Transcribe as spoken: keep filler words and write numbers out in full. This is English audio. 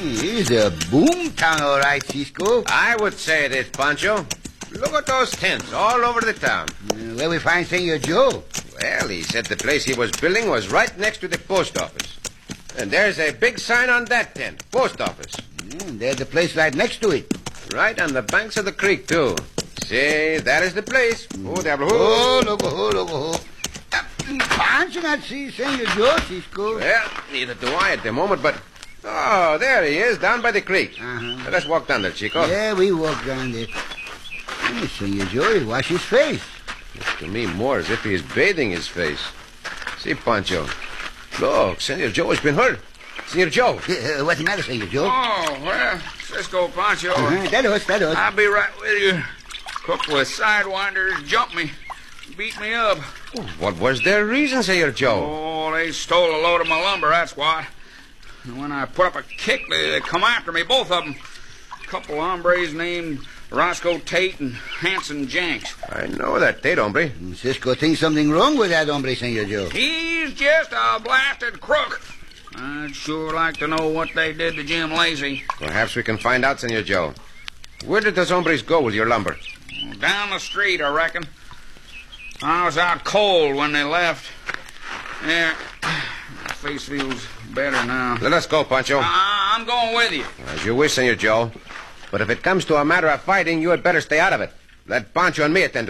It's a boom town, all right, Cisco. I would say it is, Pancho. Look at those tents all over the town. Uh, where we find Senor Joe? Well, he said the place he was building was right next to the post office. And there's a big sign on that tent, post office. Mm, there's the place right next to it. Right on the banks of the creek, too. See, that is the place. Oh, diablo. Oh, look, oh, look, oh. Uh, Pancho not see Senor Joe, Cisco. Well, neither do I at the moment, but... Oh, there he is, down by the creek. Uh-huh. Let's walk down there, Chico. Yeah, we walk down there. Oh, Senor Joe, he wash his face. Looks to me more as if he is bathing his face. See, Pancho. Look, Senor Joe has been hurt. Senor Joe. Uh, what's the matter, Senor Joe? Oh, well, Cisco, Pancho. Uh-huh. That us, that us. I'll be right with you. Couple of sidewinders jumped me, beat me up. What was their reason, Senor Joe? Oh, they stole a load of my lumber, that's what. And when I put up a kick, they, they come after me, both of them. A couple hombres named Roscoe Tate and Hanson Jenks. I know that Tate hombre. Cisco thinks something wrong with that hombre, Senor Joe. He's just a blasted crook. I'd sure like to know what they did to Jim Lacy. Perhaps we can find out, Senor Joe. Where did those hombres go with your lumber? Down the street, I reckon. I was out cold when they left. Yeah, my face feels better now. Let us go, Pancho. I- I'm going with you. As you wish, Senor Joe. But if it comes to a matter of fighting, you had better stay out of it. Let Pancho and me attend to